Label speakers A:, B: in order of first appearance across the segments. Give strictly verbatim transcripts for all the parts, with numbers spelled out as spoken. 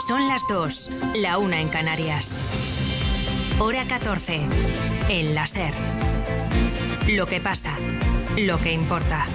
A: Son las dos, la una en Canarias. Hora catorce, en la SER. Lo que pasa, lo que importa.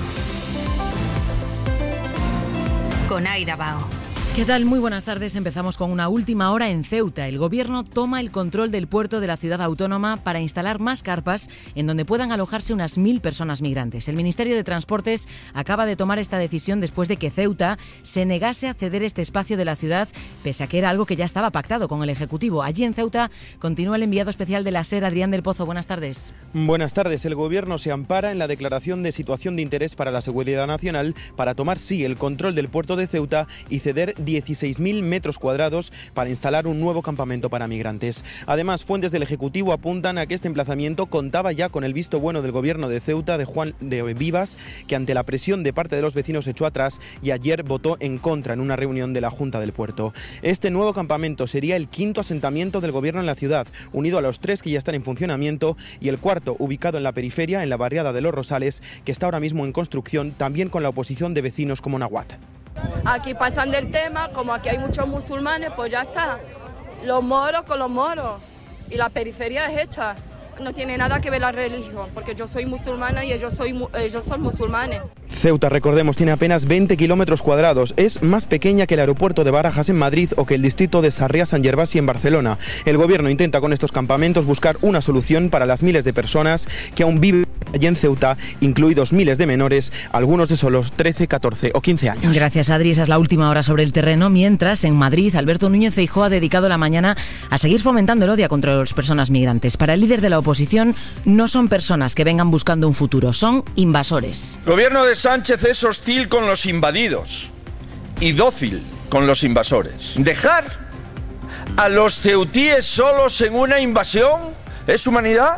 A: Con Aida Bao.
B: ¿Qué tal? Muy buenas tardes. Empezamos con una última hora en Ceuta. El gobierno toma el control del puerto de la ciudad autónoma para instalar más carpas en donde puedan alojarse unas mil personas migrantes. El Ministerio de Transportes acaba de tomar esta decisión después de que Ceuta se negase a ceder este espacio de la ciudad, pese a que era algo que ya estaba pactado con el Ejecutivo. Allí en Ceuta continúa el enviado especial de la SER, Adrián del Pozo. Buenas tardes.
C: Buenas tardes. El gobierno se ampara en la declaración de situación de interés para la seguridad nacional para tomar, sí, el control del puerto de Ceuta y ceder dieciséis mil metros cuadrados para instalar un nuevo campamento para migrantes. Además, fuentes del Ejecutivo apuntan a que este emplazamiento contaba ya con el visto bueno del gobierno de Ceuta, de Juan de Vivas, que ante la presión de parte de los vecinos echó atrás y ayer votó en contra en una reunión de la Junta del Puerto. Este nuevo campamento sería el quinto asentamiento del gobierno en la ciudad, unido a los tres que ya están en funcionamiento, y el cuarto ubicado en la periferia, en la barriada de Los Rosales, que está ahora mismo en construcción, también con la oposición de vecinos como Nahuat.
D: Aquí pasan del tema, como aquí hay muchos musulmanes, pues ya está. Los moros con los moros. Y la periferia es esta. No tiene nada que ver la religión, porque yo soy musulmana y ellos, soy, ellos son musulmanes.
C: Ceuta, recordemos, tiene apenas veinte kilómetros cuadrados. Es más pequeña que el aeropuerto de Barajas en Madrid o que el distrito de Sarriá-San Gervasi en Barcelona. El gobierno intenta con estos campamentos buscar una solución para las miles de personas que aún viven allí en Ceuta, incluidos miles de menores, algunos de solo trece, catorce o quince años.
B: Gracias, Adri. Esa es la última hora sobre el terreno. Mientras, en Madrid, Alberto Núñez Feijóo ha dedicado la mañana a seguir fomentando el odio contra las personas migrantes. Para el líder de la oposición, no son personas que vengan buscando un futuro, son invasores.
E: El gobierno de Sánchez es hostil con los invadidos y dócil con los invasores. Dejar a los ceutíes solos en una invasión es humanidad.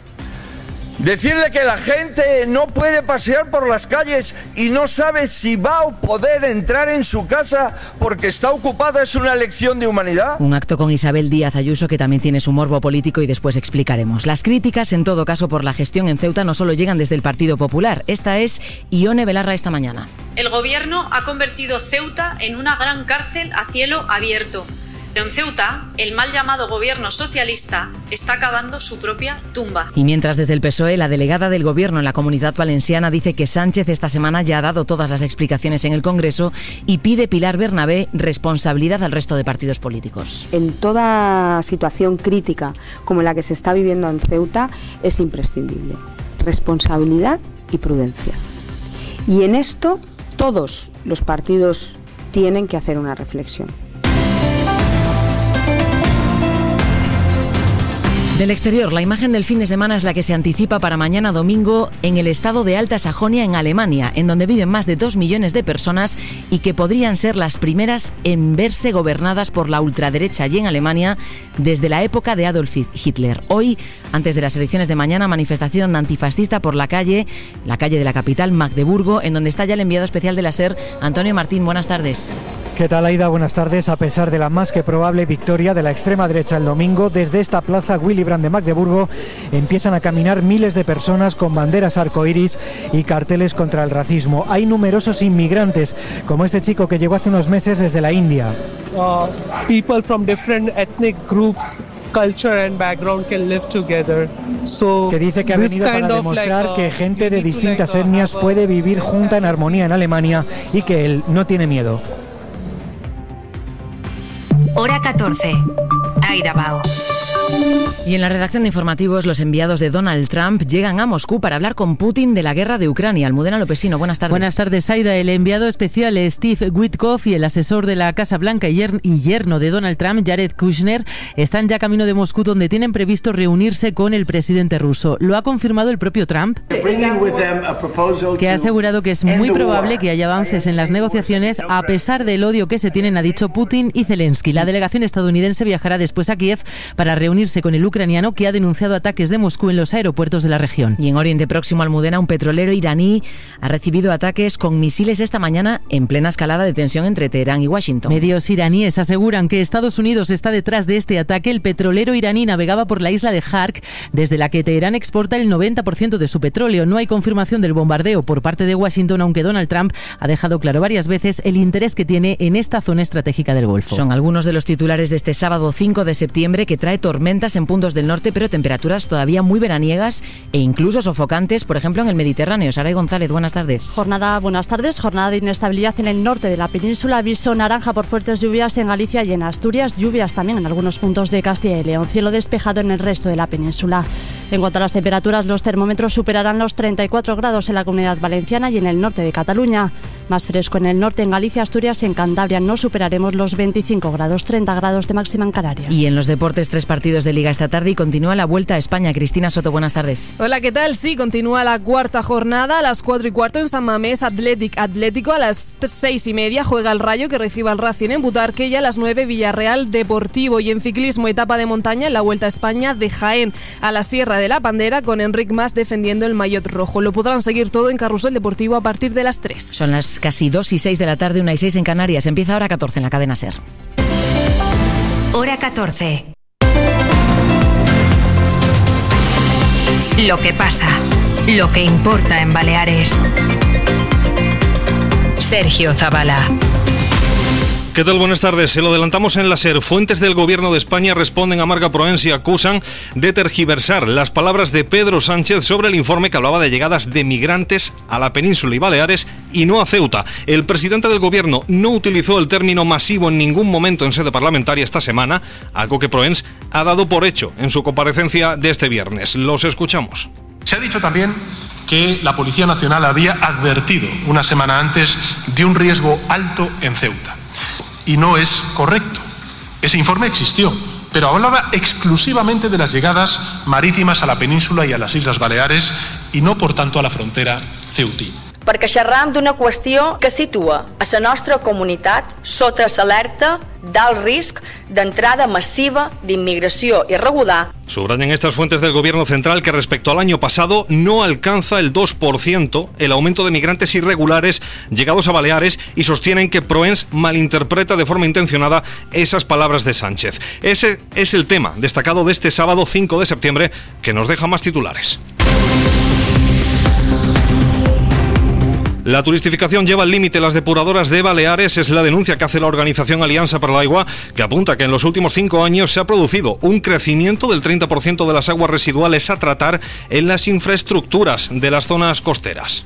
E: Decirle que la gente no puede pasear por las calles y no sabe si va a poder entrar en su casa porque está ocupada es una lección de humanidad.
B: Un acto con Isabel Díaz Ayuso que también tiene su morbo político y después explicaremos. Las críticas, en todo caso, por la gestión en Ceuta no solo llegan desde el Partido Popular. Esta es Ione Belarra esta mañana.
F: El gobierno ha convertido Ceuta en una gran cárcel a cielo abierto. Pero en Ceuta, el mal llamado gobierno socialista está cavando su propia tumba.
B: Y mientras desde el P S O E, la delegada del gobierno en la Comunidad Valenciana dice que Sánchez esta semana ya ha dado todas las explicaciones en el Congreso y pide Pilar Bernabé responsabilidad al resto de partidos políticos.
G: En toda situación crítica como la que se está viviendo en Ceuta es imprescindible responsabilidad y prudencia. Y en esto todos los partidos tienen que hacer una reflexión.
B: Del exterior, la imagen del fin de semana es la que se anticipa para mañana domingo en el estado de Alta Sajonia, en Alemania, en donde viven más de dos millones de personas y que podrían ser las primeras en verse gobernadas por la ultraderecha allí en Alemania desde la época de Adolf Hitler. Hoy, antes de las elecciones de mañana, manifestación antifascista por la calle, la calle de la capital, Magdeburgo, en donde está ya el enviado especial de la SER, Antonio Martín. Buenas tardes.
H: ¿Qué tal, Aida? Buenas tardes. A pesar de la más que probable victoria de la extrema derecha el domingo, desde esta plaza Willy Brandt de Magdeburgo empiezan a caminar miles de personas con banderas arcoíris y carteles contra el racismo. Hay numerosos inmigrantes, como este chico que llegó hace unos meses desde la India.
I: Uh, people from different ethnic groups, culture and background can live together. So,
H: que dice que ha venido para demostrar like, uh, que gente de distintas like, etnias uh, puede vivir junta en armonía en Alemania y que él no tiene miedo.
A: Hora catorce. Aida Bao.
B: Y en la redacción de informativos, los enviados de Donald Trump llegan a Moscú para hablar con Putin de la guerra de Ucrania. Almudena Lopesino, buenas tardes.
J: Buenas tardes, Aida. El enviado especial Steve Witkoff y el asesor de la Casa Blanca y yerno de Donald Trump, Jared Kushner, están ya camino de Moscú, donde tienen previsto reunirse con el presidente ruso. Lo ha confirmado el propio Trump, que ha asegurado que es muy probable que haya avances en las negociaciones a pesar del odio que se tienen, ha dicho Putin y Zelensky. La delegación estadounidense viajará después a Kiev para reunirse reunirse con el ucraniano, que ha denunciado ataques de Moscú en los aeropuertos de la región.
B: Y en Oriente Próximo, Almudena, un petrolero iraní ha recibido ataques con misiles esta mañana en plena escalada de tensión entre Teherán y Washington.
J: Medios iraníes aseguran que Estados Unidos está detrás de este ataque. El petrolero iraní navegaba por la isla de Jark, desde la que Teherán exporta el noventa por ciento de su petróleo. No hay confirmación del bombardeo por parte de Washington, aunque Donald Trump ha dejado claro varias veces el interés que tiene en esta zona estratégica del Golfo.
B: Son algunos de los titulares de este sábado cinco de septiembre, que trae tormentas en puntos del norte, pero temperaturas todavía muy veraniegas e incluso sofocantes, por ejemplo en el Mediterráneo. Saray González, buenas tardes.
K: Jornada, buenas tardes. Jornada de inestabilidad en el norte de la península. Aviso naranja por fuertes lluvias en Galicia y en Asturias. Lluvias también en algunos puntos de Castilla y León. Cielo despejado en el resto de la península. En cuanto a las temperaturas, los termómetros superarán los treinta y cuatro grados en la Comunidad Valenciana y en el norte de Cataluña. Más fresco en el norte, en Galicia, Asturias y en Cantabria. No superaremos los veinticinco grados, treinta grados de máxima en Canarias.
B: Y en los deportes, tres partidos de Liga esta tarde y continúa la Vuelta a España. Cristina Soto, buenas tardes.
L: Hola, ¿qué tal? Sí, continúa la cuarta jornada. A las cuatro y cuarto en San Mamés, Athletic Atlético. A las seis y media juega el Rayo, que recibe al Racing en Butarque. Y a las nueve, Villarreal Deportivo. Y en ciclismo, etapa de montaña en la Vuelta a España de Jaén a la Sierra de la Pandera, con Enric Mas defendiendo el maillot rojo. Lo podrán seguir todo en Carrusel Deportivo a partir de las tres.
B: Son las casi dos y seis de la tarde, una y seis en Canarias. Empieza Hora catorce en la cadena SER.
A: Hora catorce. Lo que pasa, lo que importa en Baleares. Sergio Zavala.
M: ¿Qué tal? Buenas tardes. Se lo adelantamos en la SER. Fuentes del Gobierno de España responden a Marca Proens y acusan de tergiversar las palabras de Pedro Sánchez sobre el informe que hablaba de llegadas de migrantes a la península y Baleares y no a Ceuta. El presidente del Gobierno no utilizó el término masivo en ningún momento en sede parlamentaria esta semana, algo que Proens ha dado por hecho en su comparecencia de este viernes. Los escuchamos.
N: Se ha dicho también que la Policía Nacional había advertido una semana antes de un riesgo alto en Ceuta. Y no es correcto. Ese informe existió, pero hablaba exclusivamente de las llegadas marítimas a la península y a las Islas Baleares y no, por tanto, a la frontera ceutí.
O: Perquè xerram d'una qüestió que situa a la nostra comunitat sota l'alerta d'alt risc d'entrada massiva d'immigració irregular.
M: Subrayan estas fuentes del Gobierno central que respecto al año pasado no alcanza el dos por ciento el aumento de migrantes irregulares llegados a Baleares y sostienen que Proens malinterpreta de forma intencionada esas palabras de Sánchez. Ese es el tema destacado de este sábado cinco de septiembre, que nos deja más titulares. La turistificación lleva al límite las depuradoras de Baleares, es la denuncia que hace la organización Alianza para el Agua, que apunta que en los últimos cinco años se ha producido un crecimiento del treinta por ciento de las aguas residuales a tratar en las infraestructuras de las zonas costeras.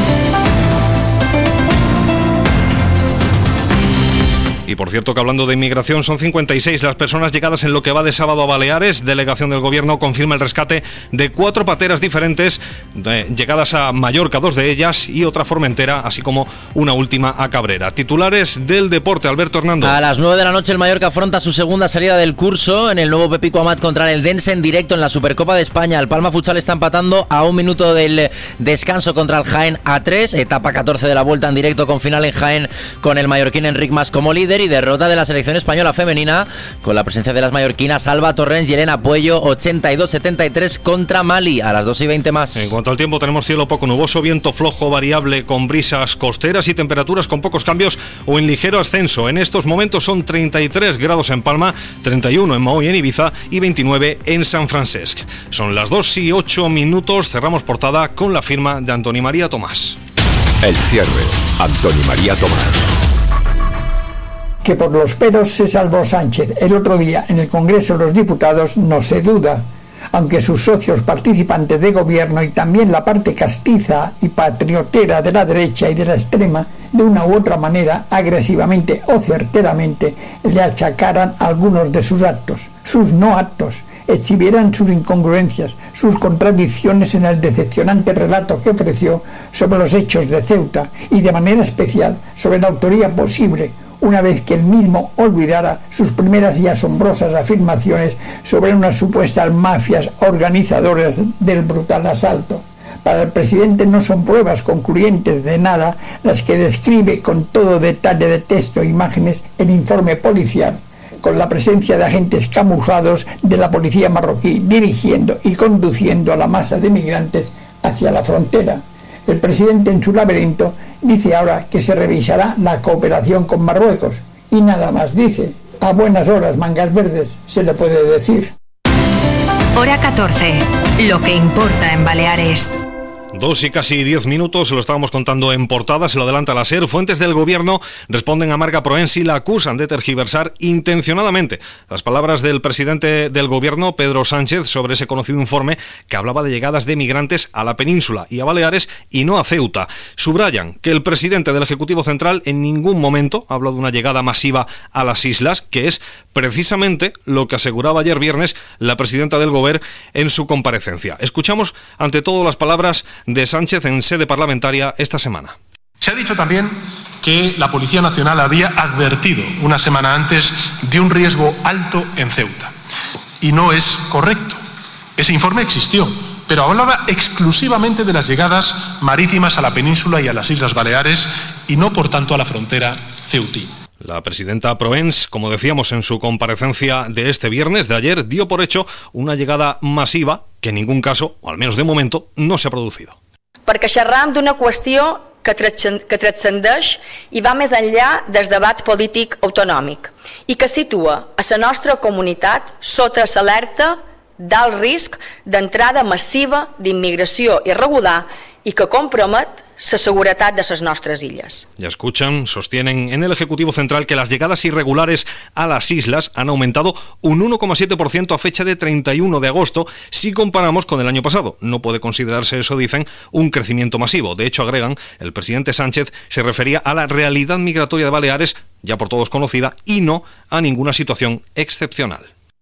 M: Y por cierto que hablando de inmigración, son cincuenta y seis las personas llegadas en lo que va de sábado a Baleares. Delegación del Gobierno confirma el rescate de cuatro pateras diferentes, de, llegadas a Mallorca, dos de ellas, y otra Formentera, así como una última a Cabrera. Titulares del deporte, Alberto Hernando.
P: A las nueve de la noche el Mallorca afronta su segunda salida del curso en el nuevo Pepico Amat contra el Dense en directo en la Supercopa de España. El Palma Futsal está empatando a un minuto del descanso contra el Jaén a tres. Etapa catorce de la vuelta en directo con final en Jaén, con el mallorquín Enric Mas como líder, y derrota de la selección española femenina con la presencia de las mallorquinas Alba Torrens y Elena Puello, ochenta y dos setenta y tres contra Mali. A las dos y veinte más.
M: En cuanto al tiempo, tenemos cielo poco nuboso, viento flojo variable con brisas costeras y temperaturas con pocos cambios o en ligero ascenso. En estos momentos son treinta y tres grados en Palma, treinta y uno en Maó y en Ibiza y veintinueve en San Francesc. Son las dos y ocho minutos, cerramos portada con la firma de Antoni María Tomàs.
Q: El cierre, Antoni María Tomàs.
R: Que por los peros se salvó Sánchez el otro día en el Congreso de los Diputados no se duda, aunque sus socios participantes de gobierno y también la parte castiza y patriotera de la derecha y de la extrema, de una u otra manera, agresivamente o certeramente, le achacaran algunos de sus actos, sus no actos, exhibieran sus incongruencias, sus contradicciones en el decepcionante relato que ofreció sobre los hechos de Ceuta y de manera especial sobre la autoría posible, una vez que él mismo olvidara sus primeras y asombrosas afirmaciones sobre unas supuestas mafias organizadoras del brutal asalto. Para el presidente no son pruebas concluyentes de nada las que describe con todo detalle de texto e imágenes el informe policial, con la presencia de agentes camuflados de la policía marroquí dirigiendo y conduciendo a la masa de migrantes hacia la frontera. El presidente, en su laberinto, dice ahora que se revisará la cooperación con Marruecos y nada más dice. A buenas horas, mangas verdes, se le puede decir.
A: Hora catorce. Lo que importa en Baleares.
M: Dos y casi diez minutos, lo estábamos contando en portada, se lo adelanta la SER. Fuentes del gobierno responden a Marca Proensi y la acusan de tergiversar intencionadamente las palabras del presidente del gobierno, Pedro Sánchez, sobre ese conocido informe que hablaba de llegadas de migrantes a la península y a Baleares y no a Ceuta. Subrayan que el presidente del Ejecutivo Central en ningún momento ha hablado de una llegada masiva a las islas, que es precisamente lo que aseguraba ayer viernes la presidenta del Gobierno en su comparecencia. Escuchamos ante todo las palabras de Sánchez en sede parlamentaria esta semana.
N: Se ha dicho también que la Policía Nacional había advertido una semana antes de un riesgo alto en Ceuta. Y no es correcto. Ese informe existió, pero hablaba exclusivamente de las llegadas marítimas a la península y a las Islas Baleares y no, por tanto, a la frontera ceutí.
M: La presidenta Proens, como decíamos en su comparecencia de este viernes, de ayer, dio por hecho una llegada masiva que en ningún caso, o al menos de momento, no se ha producido.
O: Perquè xerram d'una qüestió que transcendeix i va més enllà del debat polític autonòmic i que situa a la nostra comunitat sota l'alerta d'alt risc d'entrada massiva d'immigració irregular i que compromet la seguretat de las nuestras islas.
M: Ya escuchan, sostienen en el Ejecutivo Central que las llegadas irregulares a las islas han aumentado un uno coma siete por ciento a fecha de treinta y uno de agosto si comparamos con el año pasado. No puede considerarse eso, dicen, un crecimiento masivo. De hecho, agregan, el presidente Sánchez se refería a la realidad migratoria de Baleares, ya por todos conocida, y no a ninguna situación excepcional.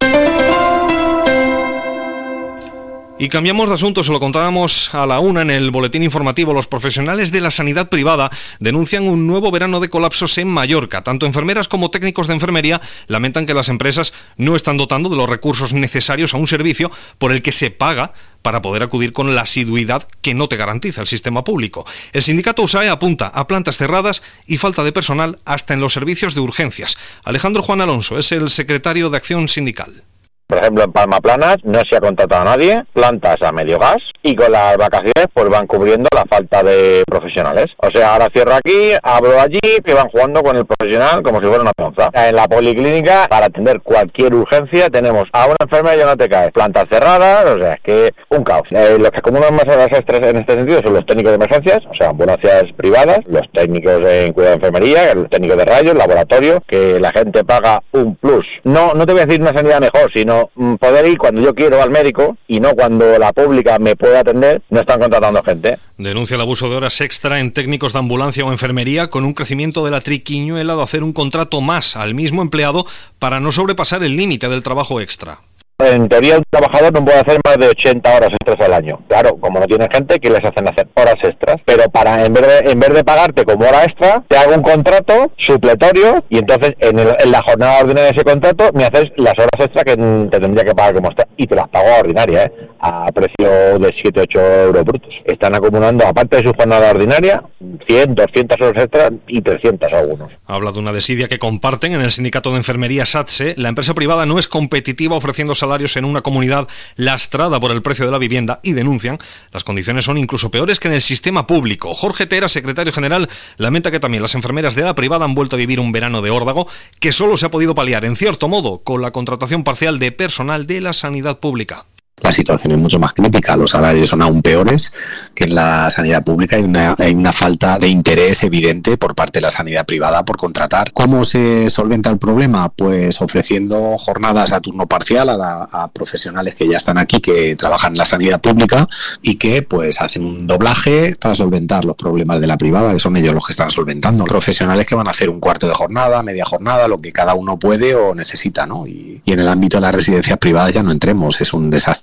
M: Y cambiamos de asunto, se lo contábamos a la una en el boletín informativo. Los profesionales de la sanidad privada denuncian un nuevo verano de colapsos en Mallorca. Tanto enfermeras como técnicos de enfermería lamentan que las empresas no están dotando de los recursos necesarios a un servicio por el que se paga para poder acudir con la asiduidad que no te garantiza el sistema público. El sindicato U S A E apunta a plantas cerradas y falta de personal hasta en los servicios de urgencias. Alejandro Juan Alonso es el secretario de Acción Sindical.
S: Por ejemplo, en Palma Planas no se ha contratado a nadie, plantas a medio gas y con las vacaciones pues van cubriendo la falta de profesionales. O sea, ahora cierro aquí, abro allí y van jugando con el profesional como si fuera una onza. En la policlínica, para atender cualquier urgencia, tenemos a una enfermera y no te caes. Plantas cerradas, o sea, es que un caos. Eh, los que acumulan más horas extras en este sentido son los técnicos de emergencias, o sea, ambulancias privadas, los técnicos en cuidado de enfermería, los técnicos de rayos, laboratorio, que la gente paga un plus. No, no te voy a decir una sanidad mejor, sino poder ir cuando yo quiero al médico y no cuando la pública me puede atender. No están contratando gente.
M: Denuncia el abuso de horas extra en técnicos de ambulancia o enfermería, con un crecimiento de la triquiñuela de hacer un contrato más al mismo empleado para no sobrepasar el límite del trabajo extra.
S: En teoría, un trabajador no puede hacer más de ochenta horas extras al año. Claro, como no tienen gente, ¿qué les hacen hacer horas extras? Pero para en vez de, en vez de pagarte como hora extra, te hago un contrato supletorio y entonces en, el, en la jornada ordinaria de ese contrato me haces las horas extras que te tendría que pagar como extra. Y te las pago a ordinaria, ¿eh? A precio de siete a ocho euros brutos. Están acumulando, aparte de su jornada ordinaria, cien, doscientas horas extras y trescientas algunos.
M: Habla de una desidia que comparten en el sindicato de enfermería SATSE. La empresa privada no es competitiva ofreciendo salarios en una comunidad lastrada por el precio de la vivienda y denuncian las condiciones son incluso peores que en el sistema público. Jorge Tera, secretario general, lamenta que también las enfermeras de la privada han vuelto a vivir un verano de órdago que solo se ha podido paliar, en cierto modo, con la contratación parcial de personal de la sanidad pública.
T: La situación es mucho más crítica, los salarios son aún peores que en la sanidad pública, hay una, hay una falta de interés evidente por parte de la sanidad privada por contratar. ¿Cómo se solventa el problema? Pues ofreciendo jornadas a turno parcial a, la, a profesionales que ya están aquí, que trabajan en la sanidad pública y que pues hacen un doblaje para solventar los problemas de la privada, que son ellos los que están solventando. Profesionales que van a hacer un cuarto de jornada, media jornada, lo que cada uno puede o necesita, ¿no? Y, y en el ámbito de las residencias privadas ya no entremos, es un desastre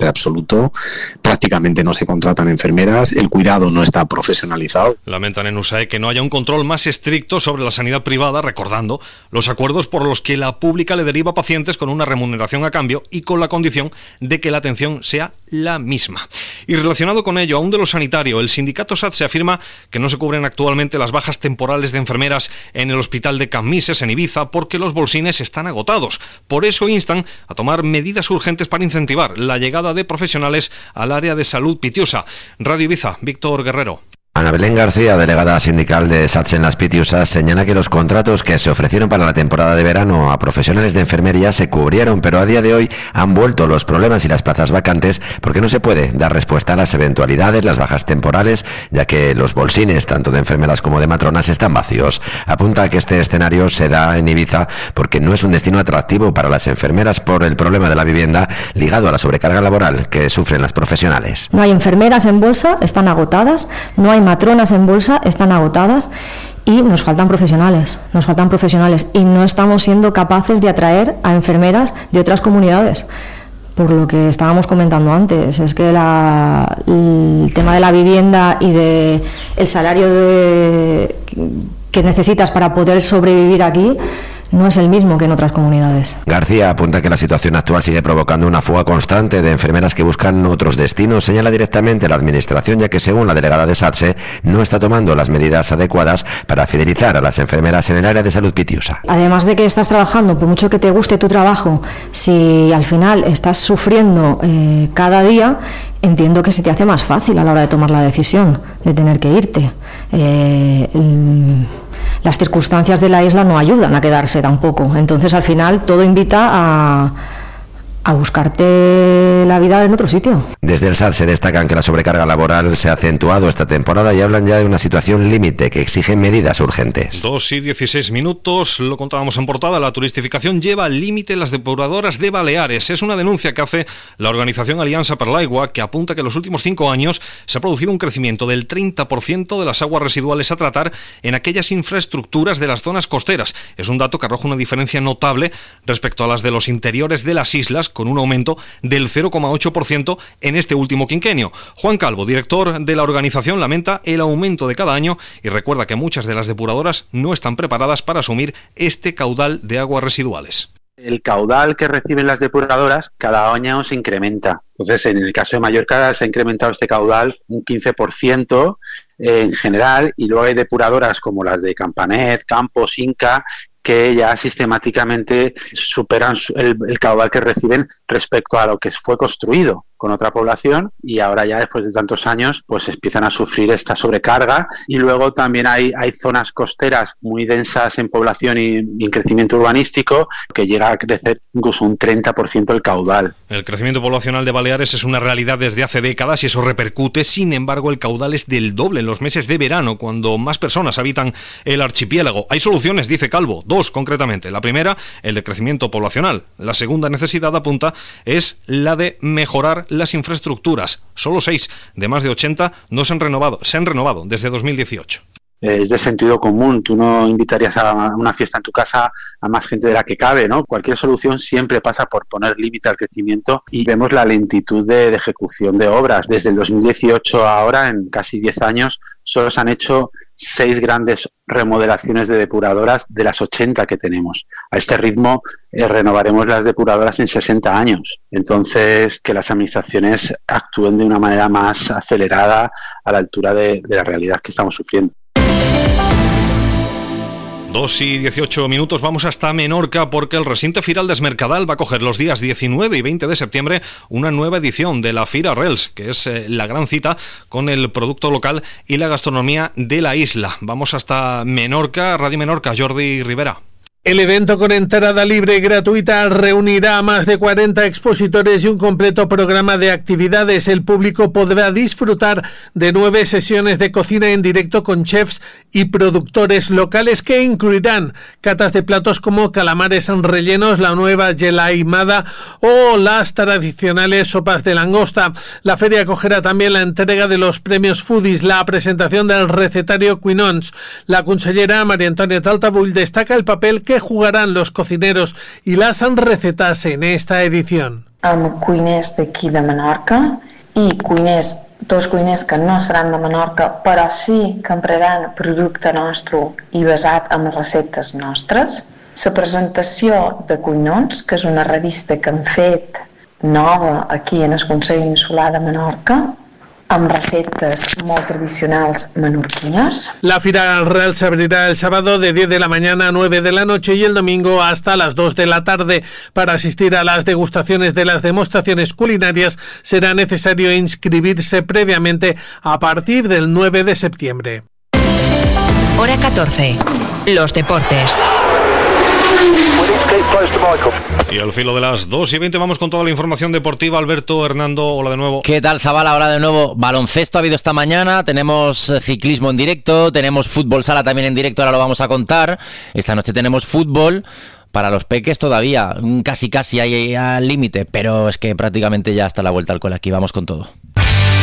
T: absoluto. Prácticamente no se contratan enfermeras, el cuidado no está profesionalizado.
M: Lamentan en U S A E que no haya un control más estricto sobre la sanidad privada, recordando los acuerdos por los que la pública le deriva pacientes con una remuneración a cambio y con la condición de que la atención sea la misma. Y relacionado con ello, aún de lo sanitario, el sindicato S A T S E afirma que no se cubren actualmente las bajas temporales de enfermeras en el hospital de Cammises, en Ibiza, porque los bolsines están agotados. Por eso instan a tomar medidas urgentes para incentivar la llegada de profesionales al área de salud Pitiusa. Radio Ibiza, Víctor Guerrero.
U: Ana Belén García, delegada sindical de S A T S E en las Pitiusas, señala que los contratos que se ofrecieron para la temporada de verano a profesionales de enfermería se cubrieron, pero a día de hoy han vuelto los problemas y las plazas vacantes porque no se puede dar respuesta a las eventualidades, las bajas temporales, ya que los bolsines, tanto de enfermeras como de matronas, están vacíos. Apunta que este escenario se da en Ibiza porque no es un destino atractivo para las enfermeras por el problema de la vivienda ligado a la sobrecarga laboral que sufren las profesionales.
V: No hay enfermeras en bolsa, están agotadas, no hay matronas en bolsa, están agotadas y nos faltan profesionales, nos faltan profesionales y no estamos siendo capaces de atraer a enfermeras de otras comunidades. Por lo que estábamos comentando antes, es que la, el tema de la vivienda y de el salario de, que necesitas para poder sobrevivir aquí no es el mismo que en otras comunidades.
U: García apunta que la situación actual sigue provocando una fuga constante de enfermeras que buscan otros destinos. Señala directamente la administración, ya que según la delegada de S A T S E no está tomando las medidas adecuadas para fidelizar a las enfermeras en el área de salud Pitiusa.
V: Además de que estás trabajando, por mucho que te guste tu trabajo, si al final estás sufriendo eh, cada día, entiendo que se te hace más fácil a la hora de tomar la decisión de tener que irte. Eh, el, Las circunstancias de la isla no ayudan a quedarse tampoco. Entonces, al final, todo invita a, a buscarte la vida en otro sitio.
U: Desde el S A T S E destacan que la sobrecarga laboral se ha acentuado esta temporada y hablan ya de una situación límite que exige medidas urgentes.
M: Dos y dieciséis minutos, lo contábamos en portada, la turistificación lleva al límite las depuradoras de Baleares. Es una denuncia que hace la organización Alianza per l'Aigua, que apunta que en los últimos cinco años se ha producido un crecimiento del treinta por ciento de las aguas residuales a tratar en aquellas infraestructuras de las zonas costeras. Es un dato que arroja una diferencia notable respecto a las de los interiores de las islas, con un aumento del cero coma ocho por ciento en este último quinquenio. Juan Calvo, director de la organización, lamenta el aumento de cada año y recuerda que muchas de las depuradoras no están preparadas para asumir este caudal de aguas residuales.
W: El caudal que reciben las depuradoras cada año se incrementa. Entonces, en el caso de Mallorca se ha incrementado este caudal un quince por ciento en general, y luego hay depuradoras como las de Campanet, Campos, Inca, que ya sistemáticamente superan el, el caudal que reciben respecto a lo que fue construido con otra población, y ahora ya después de tantos años pues empiezan a sufrir esta sobrecarga. Y luego también hay, hay zonas costeras muy densas en población y, y en crecimiento urbanístico que llega a crecer incluso un treinta por ciento el caudal.
M: El crecimiento poblacional de Baleares es una realidad desde hace décadas y eso repercute. Sin embargo, el caudal es del doble en los meses de verano, cuando más personas habitan el archipiélago. Hay soluciones, dice Calvo, dos concretamente. La primera, el de crecimiento poblacional. La segunda necesidad, apunta, es la de mejorar las infraestructuras. Solo seis de más de ochenta no se han renovado, se han renovado desde dos mil dieciocho.
W: Es de sentido común. Tú no invitarías a una fiesta en tu casa a más gente de la que cabe, ¿no? Cualquier solución siempre pasa por poner límite al crecimiento, y vemos la lentitud de, de ejecución de obras. Desde el dos mil dieciocho a ahora, en casi diez años, solo se han hecho seis grandes remodelaciones de depuradoras de las ochenta que tenemos. A este ritmo eh, renovaremos las depuradoras en sesenta años. Entonces, que las administraciones actúen de una manera más acelerada, a la altura de, de la realidad que estamos sufriendo.
M: dos y dieciocho minutos, vamos hasta Menorca porque el recinto Firal d'Esmercadal va a coger los días diecinueve y veinte de septiembre una nueva edición de la Fira Arrels, que es eh, la gran cita con el producto local y la gastronomía de la isla. Vamos hasta Menorca, Radio Menorca, Jordi Rivera.
X: El evento, con entrada libre y gratuita, reunirá a más de cuarenta expositores y un completo programa de actividades. El público podrá disfrutar de nueve sesiones de cocina en directo con chefs y productores locales que incluirán catas de platos como calamares rellenos, la nueva yelaimada o las tradicionales sopas de langosta. La feria acogerá también la entrega de los premios Foodies, la presentación del recetario Quinons. La consellera María Antonia Taltabull destaca el papel que jugarán los cocineros y las recetas en esta edición.
C: amb cuiners d'aquí de Menorca i cuiners, dos cuiners que no seran de Menorca, però sí que empraran producte nostre i basat en receptes nostres. La presentació de Cuinons, que és una revista que hem fet nova aquí en el Consell Insular de Menorca, amb recetas muy tradicionales menorquinas.
X: La Fira Real se abrirá el sábado de diez de la mañana a nueve de la noche y el domingo hasta las dos de la tarde. Para asistir a las degustaciones de las demostraciones culinarias será necesario inscribirse previamente a partir del nueve de septiembre.
A: Hora catorce. Los deportes.
M: Y al filo de las dos y veinte vamos con toda la información deportiva. Alberto, Hernando, hola de nuevo.
P: ¿Qué tal, Zabala? Hola de nuevo. Baloncesto ha habido esta mañana, tenemos ciclismo en directo, tenemos fútbol sala también en directo, ahora lo vamos a contar. Esta noche tenemos fútbol. Para los peques todavía, casi casi hay al límite, pero es que prácticamente ya está la vuelta al cole aquí. Vamos con todo.